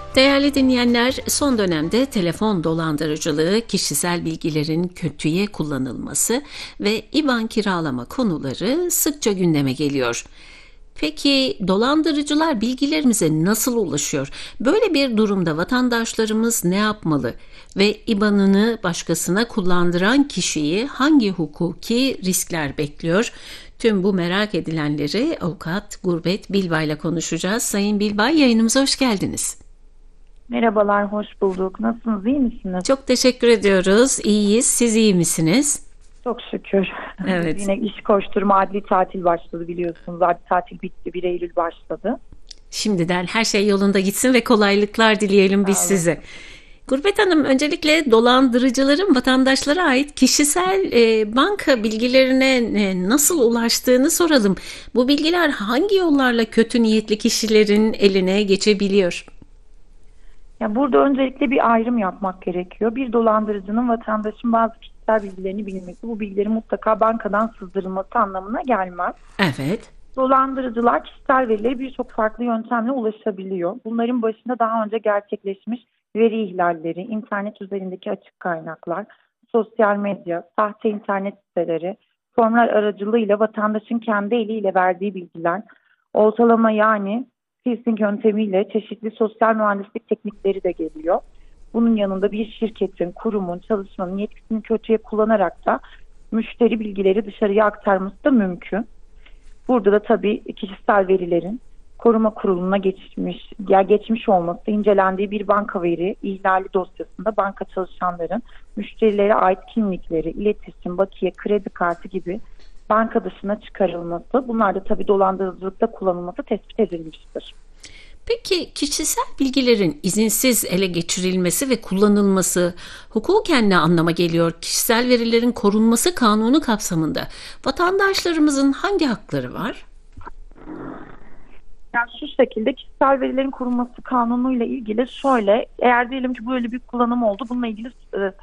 Değerli dinleyenler, son dönemde telefon dolandırıcılığı, kişisel bilgilerin kötüye kullanılması ve IBAN kiralama konuları sıkça gündeme geliyor. Peki dolandırıcılar bilgilerimize nasıl ulaşıyor? Böyle bir durumda vatandaşlarımız ne yapmalı? Ve IBAN'ını başkasına kullandıran kişiyi hangi hukuki riskler bekliyor? Tüm bu merak edilenleri avukat Gurbet Bilbay ile konuşacağız. Sayın Bilbay, yayınımıza hoş geldiniz. Merhabalar, hoş bulduk. Nasılsınız, iyi misiniz? Çok teşekkür ediyoruz. İyiyiz. Siz iyi misiniz? Çok şükür. Evet. Yine iş koşturma, adli tatil başladı biliyorsunuz. Adli tatil bitti, 1 Eylül başladı. Şimdiden her şey yolunda gitsin ve kolaylıklar dileyelim biz size. Gurbet Hanım, öncelikle dolandırıcıların vatandaşlara ait kişisel banka bilgilerine nasıl ulaştığını soralım. Bu bilgiler hangi yollarla kötü niyetli kişilerin eline geçebiliyor? Ya burada öncelikle bir ayrım yapmak gerekiyor. Bir dolandırıcının vatandaşın bazı kişisel bilgilerini bilmesi, bu bilgilerin mutlaka bankadan sızdırılması anlamına gelmez. Evet. Dolandırıcılar kişisel verilere birçok farklı yöntemle ulaşabiliyor. Bunların başında daha önce gerçekleşmiş veri ihlalleri, internet üzerindeki açık kaynaklar, sosyal medya, sahte internet siteleri, formlar aracılığıyla vatandaşın kendi eliyle verdiği bilgiler, oltalama yani phishing yöntemiyle çeşitli sosyal mühendislik teknikleri de geliyor. Bunun yanında bir şirketin, kurumun, çalışmanın yetkisini kötüye kullanarak da müşteri bilgileri dışarıya aktarması da mümkün. Burada da tabii kişisel verilerin koruma kuruluna geçmiş olması, incelendiği bir banka veri ihlali dosyasında banka çalışanların müşterilere ait kimlikleri, iletişim, bakiye, kredi kartı gibi banka dışına çıkarılması, bunlar da tabii dolandırıcılıkta kullanılması tespit edilmiştir. Peki kişisel bilgilerin izinsiz ele geçirilmesi ve kullanılması hukuken ne anlama geliyor? Kişisel verilerin korunması kanunu kapsamında vatandaşlarımızın hangi hakları var? Yani şu şekilde kişisel verilerin korunması kanunuyla ilgili şöyle, eğer diyelim ki böyle bir kullanım oldu, bununla ilgili